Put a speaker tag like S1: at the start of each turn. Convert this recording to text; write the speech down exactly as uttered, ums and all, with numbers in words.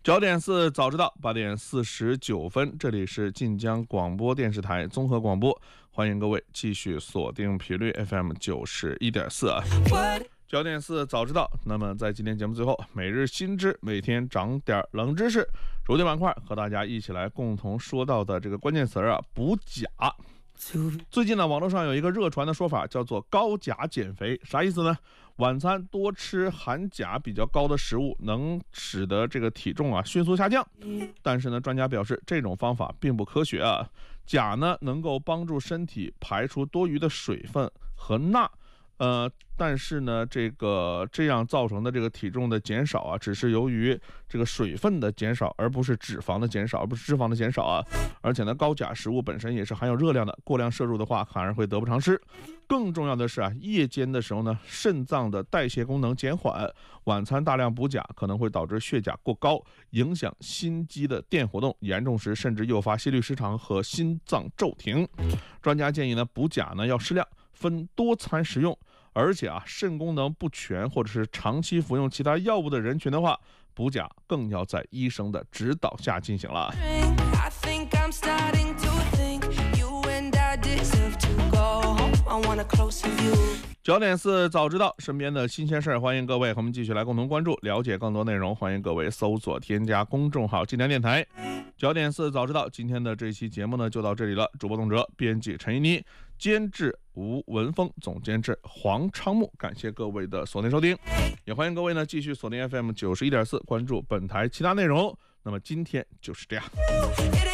S1: 九点四早知道，八点四十九分，这里是晋江广播电视台综合广播，欢迎各位继续锁定频率 F M 九十一点四啊。九点四早知道，那么在今天节目最后，每日新知，每天长点冷知识，主题板块和大家一起来共同说到的这个关键词啊，补钾。最近呢，网络上有一个热传的说法，叫做高钾减肥，啥意思呢？晚餐多吃含钾比较高的食物，能使得这个体重啊迅速下降。但是呢，专家表示这种方法并不科学啊。钾呢能够帮助身体排出多余的水分和钠。呃，但是呢，这个这样造成的这个体重的减少啊，只是由于这个水分的减少，而不是脂肪的减少，而不是脂肪的减少啊。而且呢，高钾食物本身也是含有热量的，过量摄入的话，反而会得不偿失。更重要的是啊，夜间的时候呢，肾脏的代谢功能减缓，晚餐大量补钾可能会导致血钾过高，影响心肌的电活动，严重时甚至诱发心律失常和心脏骤停。专家建议呢，补钾呢要适量，分多餐食用。而且啊，肾功能不全或者是长期服用其他药物的人群的话，补钾更要在医生的指导下进行了。九点四早知道，身边的新鲜事儿，欢迎各位和我们继续来共同关注，了解更多内容，欢迎各位搜索添加公众号晋江电台。九点四早知道，今天的这期节目呢就到这里了。主播董哲，编辑陈一妮，监制吴文峰，总监制黄昌木，感谢各位的锁定收听，也欢迎各位呢继续锁定 F M 九十一点四，关注本台其他内容。那么今天就是这样。